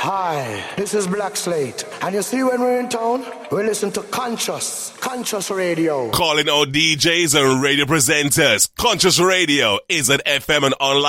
Hi, this is Black Slate. And you see when we're in town, we listen to Conscious Radio. Calling all DJs and radio presenters. Conscious Radio is an FM and online